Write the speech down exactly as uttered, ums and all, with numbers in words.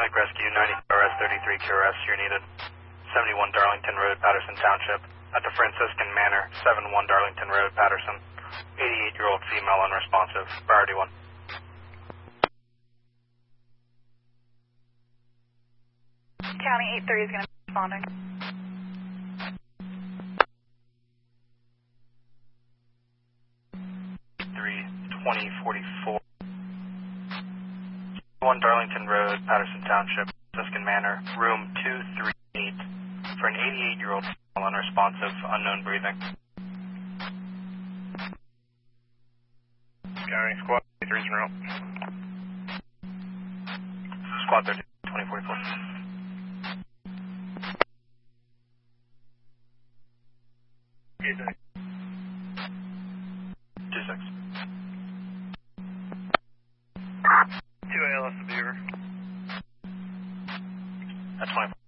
Mike Rescue, ninety R S thirty-three Q R S, you're needed. seventy-one Darlington Road, Patterson Township. At the Franciscan Manor, seventy-one Darlington Road, Patterson. eighty-eight-year-old female unresponsive. Priority one. County eight three is going to be responding. three twenty forty-four. one Darlington Road, Patterson Township, Franciscan Manor, room two three eight, for an eighty-eight-year-old female unresponsive, unknown breathing. County Squad thirty-three is en route. Squad thirty, twenty forty-four. two six. two A L S to Beaver. At twenty-four.